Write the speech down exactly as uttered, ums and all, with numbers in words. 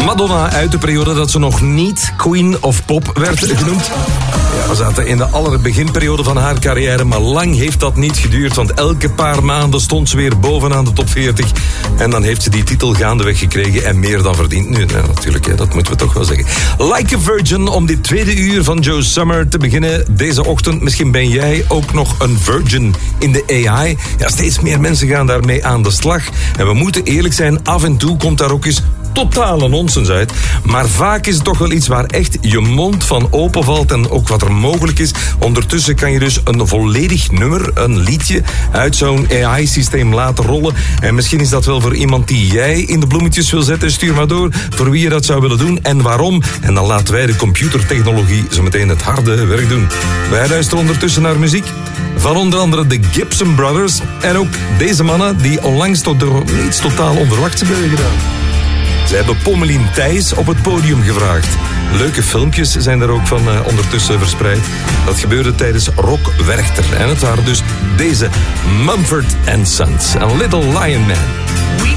Madonna uit de periode dat ze nog niet Queen of Pop werd genoemd. Ja, we zaten in de allerbeginperiode van haar carrière, maar lang heeft dat niet geduurd, want elke paar maanden stond ze weer bovenaan de top veertig. En dan heeft ze die titel gaandeweg gekregen en meer dan verdiend. Nu, nou, natuurlijk, hè, dat moeten we toch wel zeggen. Like a Virgin, om dit tweede uur van Joe Summer te beginnen deze ochtend. Misschien ben jij ook nog een virgin in de A I. Ja, steeds meer mensen gaan daarmee aan de slag. En we moeten eerlijk zijn, af en toe komt daar ook eens totale nonsens uit. Maar vaak is het toch wel iets waar echt je mond van open valt en ook wat er mogelijk is. Ondertussen kan je dus een volledig nummer, een liedje, uit zo'n A I-systeem laten rollen. En misschien is dat wel voor iemand die jij in de bloemetjes wil zetten. Stuur maar door voor wie je dat zou willen doen en waarom. En dan laten wij de computertechnologie zo meteen het harde werk doen. Wij luisteren ondertussen naar muziek van onder andere de Gibson Brothers. En ook deze mannen die onlangs tot door iets totaal onverwachts hebben gedaan. Ze hebben Pommelien Thijs op het podium gevraagd. Leuke filmpjes zijn er ook van uh, ondertussen verspreid. Dat gebeurde tijdens Rock Werchter. En het waren dus deze Mumford and Sons. A Little Lion Man.